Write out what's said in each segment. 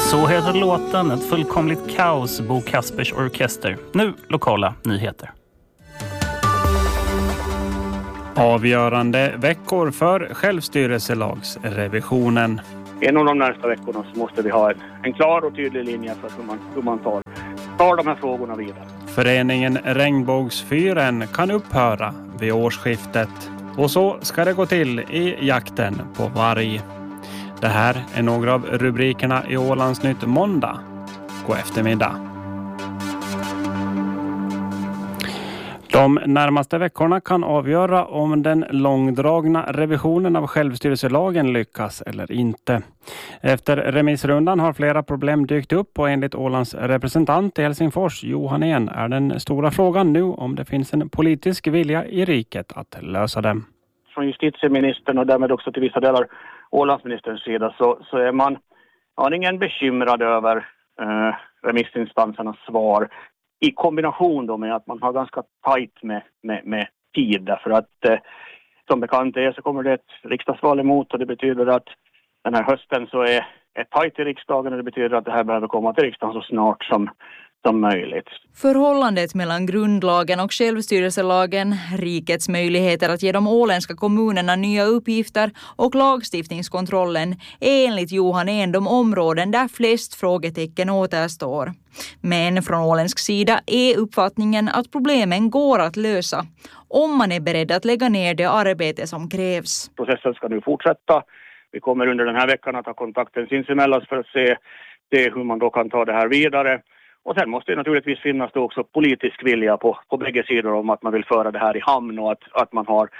Så heter låten Ett fullkomligt kaos, Bo Kaspers Orkester. Nu lokala nyheter. Avgörande veckor för självstyrelselagsrevisionen. En av de närmaste veckorna så måste vi ha en klar och tydlig linje för hur man tar de här frågorna vidare. Föreningen Regnbågsfyren kan upphöra vid årsskiftet. Och så ska det gå till i jakten på varg. Det här är några av rubrikerna i Ålandsnytt måndag. God eftermiddag. De närmaste veckorna kan avgöra om den långdragna revisionen av självstyrelselagen lyckas eller inte. Efter remissrundan har flera problem dykt upp och enligt Ålands representant i Helsingfors, Johan En, är den stora frågan nu om det finns en politisk vilja i riket att lösa dem. Från justitieministern och därmed också till vissa delar Ålandsministerns sida så är man aningen bekymrad över remissinstansernas svar i kombination då med att man har ganska tajt med tid, därför att som bekant är så kommer det ett riksdagsval emot och det betyder att den här hösten så är tajt i riksdagen och det betyder att det här behöver komma till riksdagen så snart som möjligt. Förhållandet mellan grundlagen och självstyrelselagen, rikets möjligheter att ge de åländska kommunerna nya uppgifter och lagstiftningskontrollen är enligt Johan En de områden där flest frågetecken återstår. Men från åländsk sida är uppfattningen att problemen går att lösa om man är beredd att lägga ner det arbete som krävs. Processen ska nu fortsätta. Vi kommer under den här veckan att ha kontakten sinsemellan för att se hur man då kan ta det här vidare. Och sen måste det naturligtvis finnas då också politisk vilja på bägge sidor om att man vill föra det här i hamn och att man har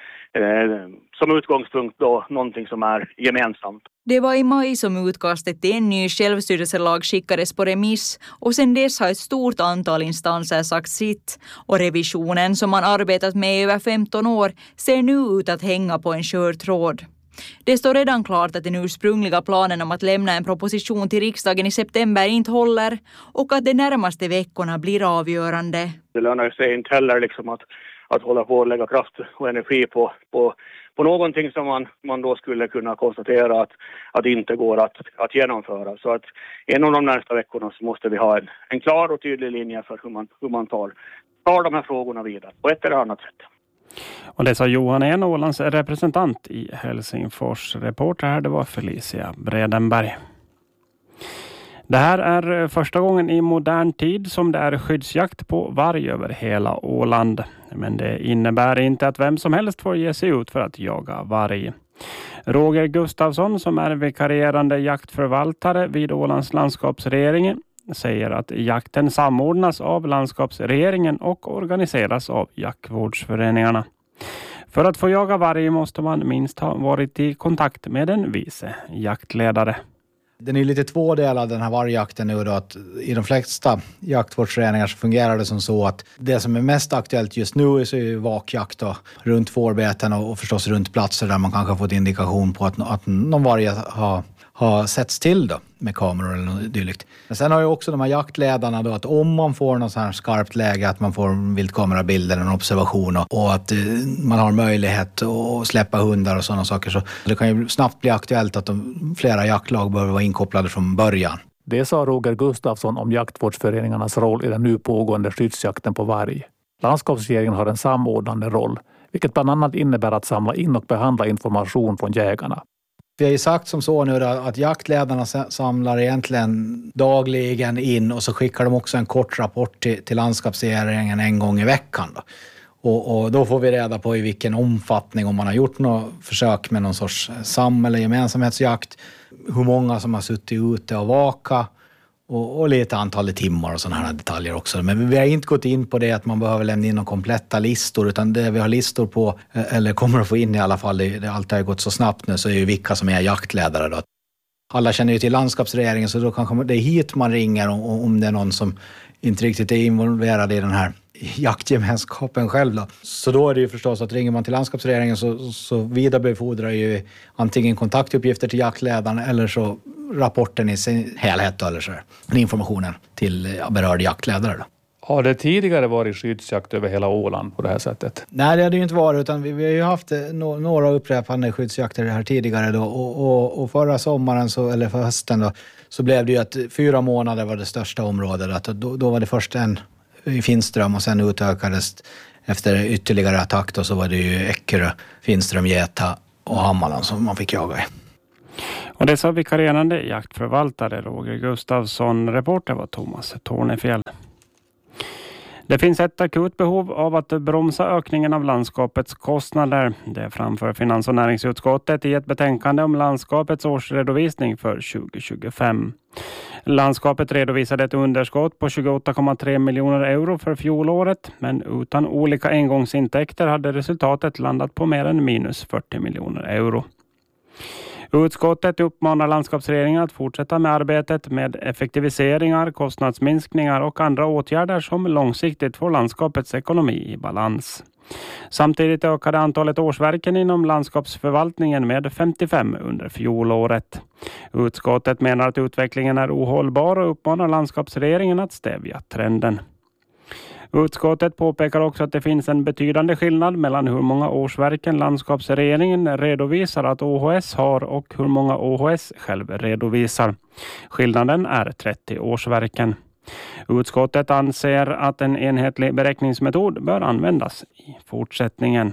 som utgångspunkt då någonting som är gemensamt. Det var i maj som utkastet till en ny självstyrelselag skickades på remiss och sedan dess har ett stort antal instanser sagt sitt. Och revisionen som man arbetat med i över 15 år ser nu ut att hänga på en skör tråd. Det står redan klart att den ursprungliga planen om att lämna en proposition till riksdagen i september inte håller och att de närmaste veckorna blir avgörande. Det lönar sig inte heller liksom att hålla på och lägga kraft och energi på någonting som man då skulle kunna konstatera att det inte går att genomföra. Så att en av de närmaste veckorna så måste vi ha en klar och tydlig linje för hur man tar de här frågorna vidare på ett eller annat sätt. Och det sa Johan En, Ålands representant i Helsingfors. Reporter här, det var Felicia Bredenberg. Det här är första gången i modern tid som det är skyddsjakt på varg över hela Åland. Men det innebär inte att vem som helst får ge sig ut för att jaga varg. Roger Gustafsson, som är vikarierande jaktförvaltare vid Ålands landskapsregering, säger att jakten samordnas av landskapsregeringen och organiseras av jaktvårdsföreningarna. För att få jaga varg måste man minst ha varit i kontakt med en vice jaktledare. Den är lite tvådelad den här vargjakten nu då, att i de flesta jaktvårdsföreningar så fungerar det som så att det som är mest aktuellt just nu är så är vakjakt då, runt fårbeten och förstås runt platser där man kanske har fått indikation på att någon varg har setts till då med kameror eller något dylikt. Men sen har ju också de här jaktledarna då att om man får något så här skarpt läge att man får viltkamerabilder eller en observation och att man har möjlighet att släppa hundar och sådana saker, så det kan ju snabbt bli aktuellt att flera jaktlag behöver vara inkopplade från början. Det sa Roger Gustafsson om jaktvårdsföreningarnas roll i den nu pågående skyddsjakten på varg. Landskapsregeringen har en samordnande roll, vilket bland annat innebär att samla in och behandla information från jägarna. Vi har ju sagt som så nu att jaktledarna samlar egentligen dagligen in och så skickar de också en kort rapport till landskapsregeringen en gång i veckan då. Och då får vi reda på i vilken omfattning, om man har gjort något försök med någon sorts eller gemensamhetsjakt, hur många som har suttit ute och vaka och lite antalet timmar och sådana här detaljer också. Men vi har inte gått in på det att man behöver lämna in några kompletta listor, utan det vi har listor på, eller kommer att få in i alla fall, det alltid har gått så snabbt nu, så är ju vilka som är jaktledare då. Alla känner ju till landskapsregeringen, så då kanske det är hit man ringer om det är någon som inte riktigt är involverad i den här jaktgemenskapen själv då. Så då är det ju förstås att ringer man till landskapsregeringen så vidarebefordrar ju antingen kontaktuppgifter till jaktledaren eller så rapporten i sin helhet eller så. Informationen till berörd jaktledare då. Har det tidigare varit skyddsjakt över hela Åland på det här sättet? Nej, det hade ju inte varit, utan vi har ju haft några upprepande skyddsjakter här tidigare då, och förra sommaren eller för hösten då, så blev det ju att 4 månader var det största området. Då var det först en i Finström och sen utökades efter ytterligare attack då, så var det ju Eckerö, Finström, Geta och Hammarland som man fick jaga i. Och det sa vikarierande jaktförvaltare Roger Gustafsson. Reporter var Thomas Tornefjäll. Det finns ett akut behov av att bromsa ökningen av landskapets kostnader. Det framför Finans- och näringsutskottet i ett betänkande om landskapets årsredovisning för 2025. Landskapet redovisade ett underskott på 28,3 miljoner euro för fjolåret, men utan olika engångsintäkter hade resultatet landat på mer än minus 40 miljoner euro. Utskottet uppmanar landskapsregeringen att fortsätta med arbetet med effektiviseringar, kostnadsminskningar och andra åtgärder som långsiktigt får landskapets ekonomi i balans. Samtidigt ökade antalet årsverken inom landskapsförvaltningen med 55 under fjolåret. Utskottet menar att utvecklingen är ohållbar och uppmanar landskapsregeringen att stävja trenden. Utskottet påpekar också att det finns en betydande skillnad mellan hur många årsverken landskapsregeringen redovisar att OHS har och hur många OHS själv redovisar. Skillnaden är 30 årsverken. Utskottet anser att en enhetlig beräkningsmetod bör användas i fortsättningen.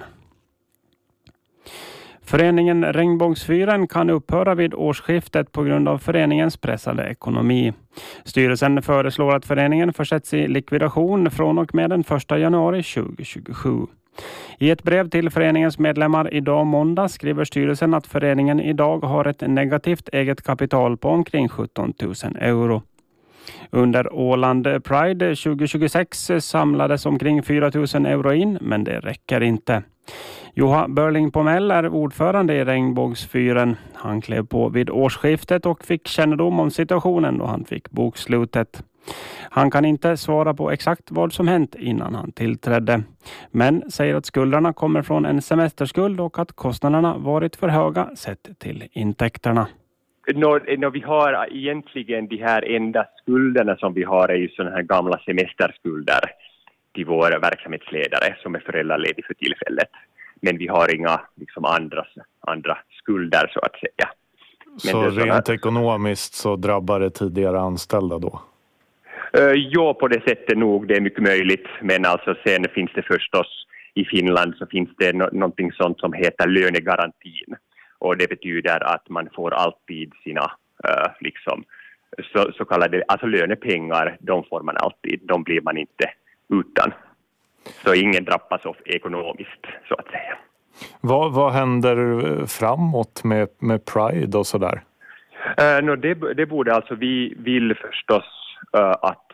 Föreningen Regnbågsfyren kan upphöra vid årsskiftet på grund av föreningens pressade ekonomi. Styrelsen föreslår att föreningen försätts i likvidation från och med den 1 januari 2027. I ett brev till föreningens medlemmar idag måndag skriver styrelsen att föreningen idag har ett negativt eget kapital på omkring 17 000 euro. Under Åland Pride 2026 samlades omkring 4 000 euro in, men det räcker inte. Joha Börling Pomell är ordförande i Regnbågsfyren. Han klev på vid årsskiftet och fick kännedom om situationen då han fick bokslutet. Han kan inte svara på exakt vad som hänt innan han tillträdde, men säger att skulderna kommer från en semesterskuld och att kostnaderna varit för höga sett till intäkterna. När vi har egentligen de här enda skulderna som vi har är ju sådana här gamla semesterskulder till våra verksamhetsledare som är föräldraledig för tillfället. Men vi har inga liksom andra skulder så att säga. Men så rent ekonomiskt så drabbar det tidigare anställda då? Ja, på det sättet nog, det är mycket möjligt. Men alltså sen finns det förstås i Finland så finns det någonting sånt som heter lönegarantin. Och det betyder att man får alltid sina så kallade alltså lönepengar, de får man alltid, de blir man inte utan. Så ingen drabbas av ekonomiskt så att säga. Vad händer framåt med Pride och sådär? Det borde alltså, vi vill förstås att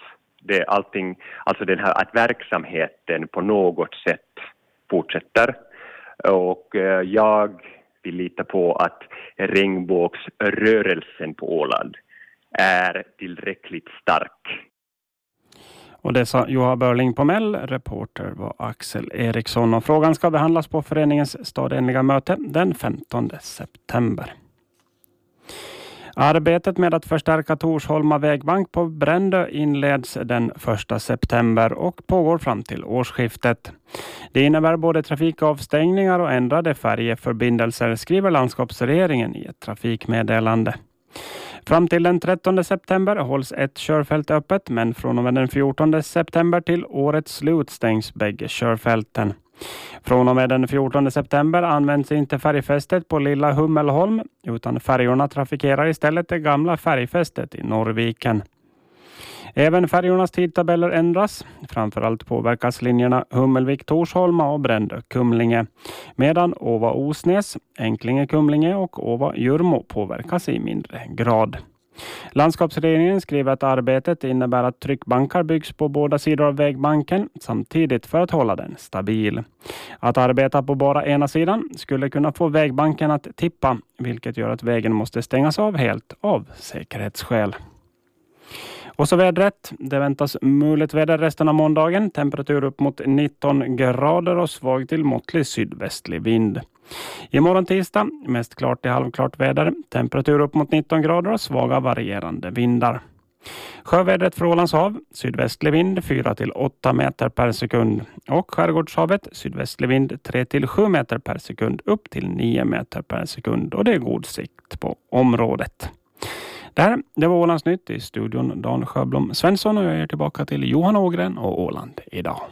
att verksamheten på något sätt fortsätter. Och jag vill lita på att regnbågsrörelsen på Åland är tillräckligt stark. Och det sa Joha Börling Pomell, reporter var Axel Eriksson. Och frågan ska behandlas på föreningens stadsenliga möte den 15 september. Arbetet med att förstärka Torsholma vägbank på Brändö inleds den 1 september och pågår fram till årsskiftet. Det innebär både trafikavstängningar och ändrade färjeförbindelser, skriver landskapsregeringen i ett trafikmeddelande. Fram till den 13 september hålls ett körfält öppet, men från och med den 14 september till årets slut stängs bägge körfälten. Från och med den 14 september används inte färgfästet på Lilla Hummelholm, utan färjorna trafikerar istället det gamla färgfästet i Norrviken. Även färjornas tidtabeller ändras. Framförallt påverkas linjerna Hummelvik-Torsholma och Brändö-Kumlinge, medan Åva-Osnäs, Enklinge-Kumlinge och Åva-Jurmo påverkas i mindre grad. Landskapsregeringen skriver att arbetet innebär att tryckbankar byggs på båda sidor av vägbanken samtidigt för att hålla den stabil. Att arbeta på bara ena sidan skulle kunna få vägbanken att tippa, vilket gör att vägen måste stängas av helt av säkerhetsskäl. Och så vädret. Det väntas mulet väder resten av måndagen. Temperatur upp mot 19 grader och svag till måttlig sydvästlig vind. Imorgon tisdag mest klart till halvklart väder. Temperatur upp mot 19 grader och svaga varierande vindar. Sjövädret för Ålands hav, sydvästlig vind 4-8 meter per sekund och skärgårdshavet, sydvästlig vind 3-7 meter per sekund upp till 9 meter per sekund och det är god sikt på området. Det var Ålands nytt i studion Dan Sjöblom Svensson och jag är tillbaka till Johan Ågren och Åland idag.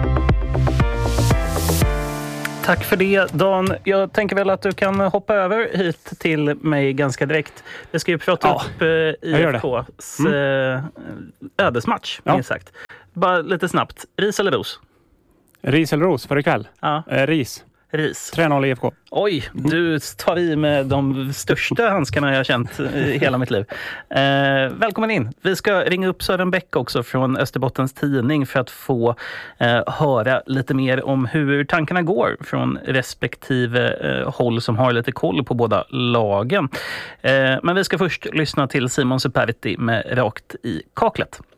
Tack för det, Dan. Jag tänker väl att du kan hoppa över hit till mig ganska direkt. Vi ska ju prata upp IFKs ödesmatch, minst sagt. Bara lite snabbt. Ris eller ros? Ris eller ros för ikväll? Ja. Ris. 3-0 IFK. Oj, du tar i med de största handskarna jag känt i hela mitt liv. Välkommen in. Vi ska ringa upp Sören Bäck också från Österbottens Tidning för att få höra lite mer om hur tankarna går från respektive håll som har lite koll på båda lagen. Men vi ska först lyssna till Simon Superti med Rakt i kaklet.